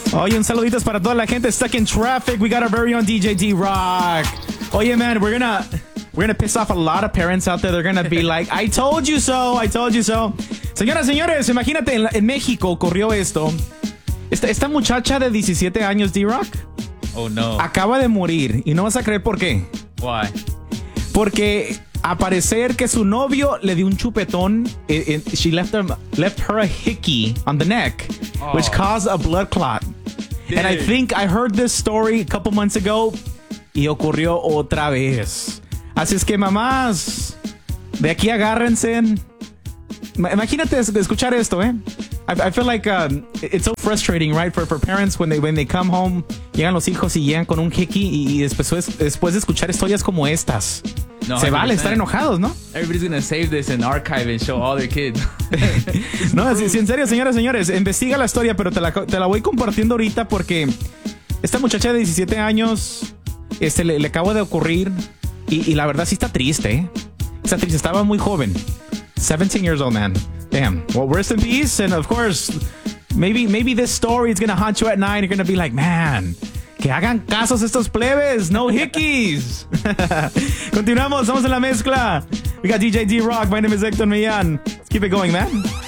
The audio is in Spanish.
Oye, un saluditos para toda la gente stuck in traffic. We got our very own DJ D-Rock. Oye, man, we're gonna piss off a lot of parents out there. They're gonna be like, I told you so, I told you so. Señoras, señores, imagínate, en México ocurrió esto. Esta muchacha de 17 años, D-Rock, oh no, acaba de morir. Y no vas a creer por qué. Why? Porque a parecer que su novio le dio un chupetón. She left her a hickey on the neck, which caused a blood clot. Dang. And I think I heard this story a couple months ago y ocurrió otra vez. Así es que, mamás, de aquí agárrense. Imagínate escuchar esto, ¿eh? I feel like it's so frustrating, right? For parents when they come home, llegan los hijos y llegan con un hickey y después de escuchar historias como estas. No, se vale 100%. Estar enojados, ¿no? Everybody's gonna save this and archive it and show all their kids. No, si en serio, señoras, señores, investiga la historia, pero te la voy compartiendo ahorita porque esta muchacha de 17 años le acaba de ocurrir y la verdad sí está triste, ¿eh? Está triste, estaba muy joven. 17 years old, man. Damn. Well, rest in peace. And of course, maybe this story is going to haunt you at night. You're going to be like, man, que hagan casos estos plebes. No hickeys. Continuamos. Vamos en la mezcla. We got DJ D-Rock. My name is Hector Millán. Let's keep it going, man.